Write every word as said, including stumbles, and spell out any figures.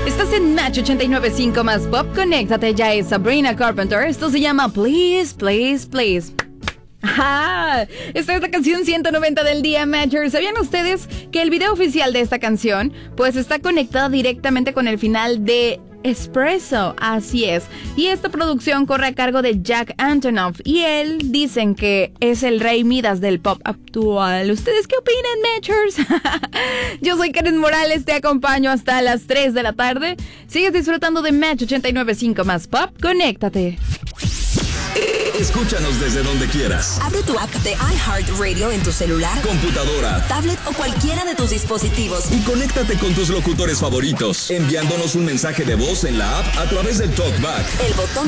Estás en Match ochenta y nueve punto cinco más Pop. Conéctate, ya es Sabrina Carpenter. Esto se llama Please, Please, Please. ¡Ah! Esta es la canción ciento noventa del día, Matchers. ¿Sabían ustedes que el video oficial de esta canción pues está conectado directamente con el final de Espresso? Así es. Y esta producción corre a cargo de Jack Antonoff. Y él dicen que es el rey Midas del pop actual. ¿Ustedes qué opinan, Matchers? Yo soy Karen Morales, te acompaño hasta las tres de la tarde. Sigues disfrutando de Match ochenta y nueve punto cinco más Pop. Conéctate. Escúchanos desde donde quieras. Abre tu app de iHeartRadio en tu celular, computadora, tablet o cualquiera de tus dispositivos. Y conéctate con tus locutores favoritos, enviándonos un mensaje de voz en la app a través del TalkBack. El botón